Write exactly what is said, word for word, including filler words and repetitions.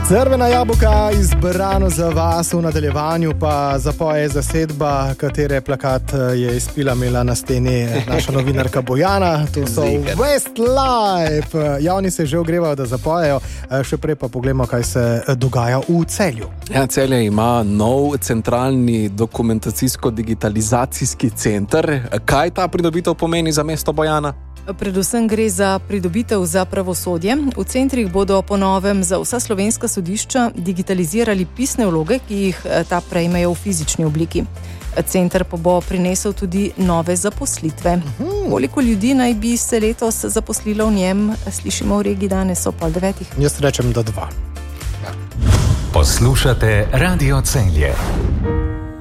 Crvena jabolka izbrano za vas, v nadaljevanju pa zapoje zasedba, katere plakat je izpila imela na steni naša novinarka Bojana. To so Westlife. Javni se že ogrevajo, da zapojejo. Še prej pa pogledamo, kaj se dogaja v Celju. Ja, Celje ima nov centralni dokumentacijsko-digitalizacijski center. Kaj ta pridobitev pomeni za mesto Bojana? Predvsem gre za pridobitev za pravosodje. V centrih bodo po novem za vsa slovenska sodišča digitalizirali pisne vloge, ki jih ta prejmejo v fizični obliki. Center pa bo prinesel tudi nove zaposlitve. Koliko ljudi naj bi se letos zaposlilo v njem, slišimo v regiji danes o pol devetih. Jaz rečem, da dva. Poslušate Radio Celje.